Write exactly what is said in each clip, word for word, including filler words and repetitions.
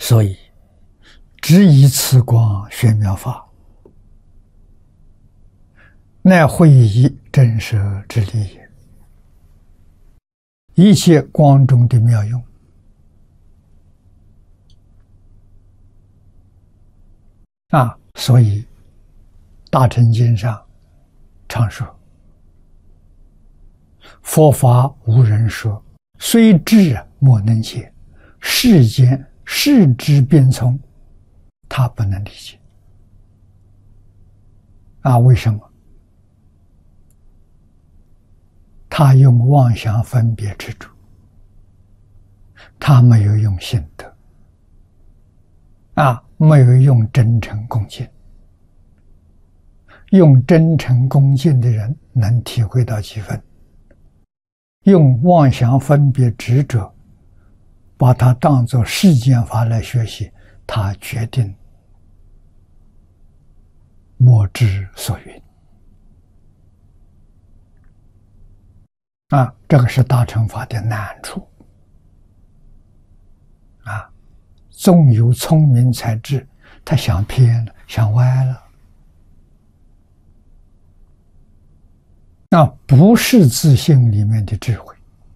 所以，只以此光宣妙法，乃会以真实之理也。一切光中的妙用，啊，所以大乘经上常说：“佛法无人说，虽智莫能解。世间世之变从，他不能理解。”啊，为什么？他用妄想分别执着，他没有用心得，啊，没有用真诚恭敬。用真诚恭敬的人能体会到几分？用妄想分别执着，把它当作世间法来学习，他决定莫知所云。啊，这个是大乘法的难处。啊，纵有聪明才智，他想偏了，想歪了。那不是自性里面的智慧。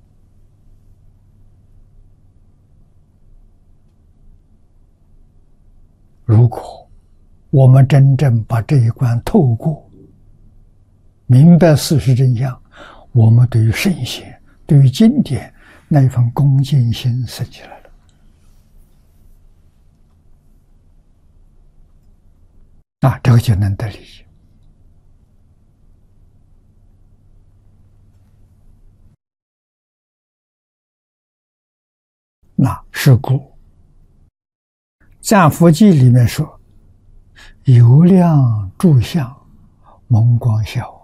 如果我们真正把这一关透过，明白事实真相，我们对于圣贤、对于经典那一份恭敬心生起来了。啊，这个就能得理解。那是故赞佛记里面说：“有量住相，蒙光效。”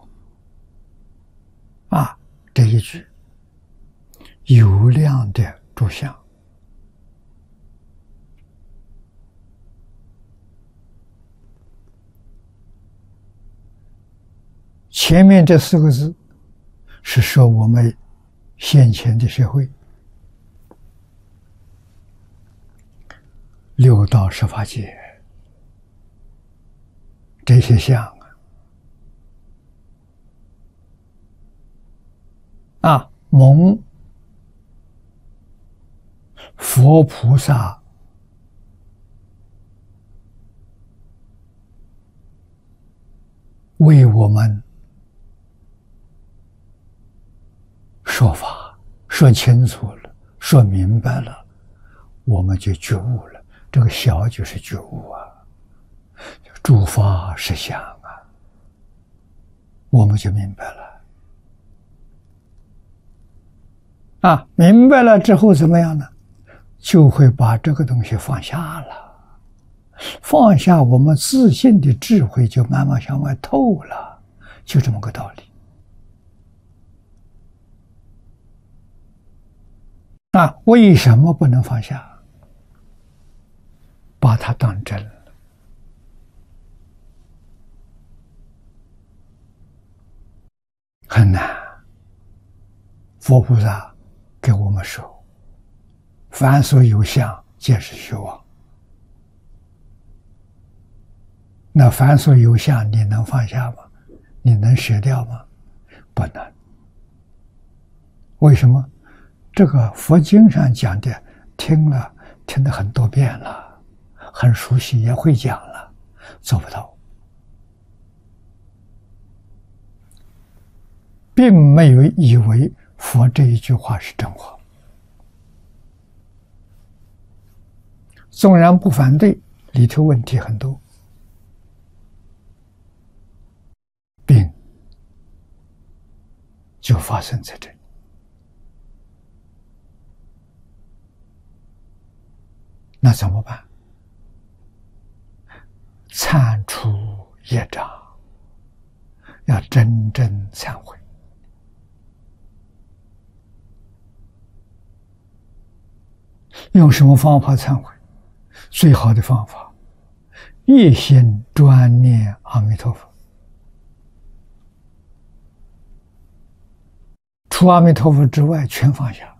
啊，这一句有量的住相，前面这四个字是说我们现前的社会六道十法界这些相啊，啊，蒙佛菩萨为我们说法，说清楚了，说明白了，我们就觉悟了。这个小就是觉悟啊，诸法实相啊，我们就明白了。啊，明白了之后怎么样呢？就会把这个东西放下了，放下我们自信的智慧就慢慢向外透了，就这么个道理。啊，为什么不能放下？把它当真了。很难。佛菩萨给我们说：“凡所有相，皆是虚妄。”那凡所有相，你能放下吗？你能舍掉吗？不能。为什么？这个佛经上讲的，听了听得很多遍了。很熟悉，也会讲了，做不到，并没有以为佛这一句话是真话。纵然不反对，里头问题很多，病就发生在这里。那怎么办？忏除业障，要真正忏悔。用什么方法忏悔？最好的方法，一心专念阿弥陀佛。除阿弥陀佛之外，全放下。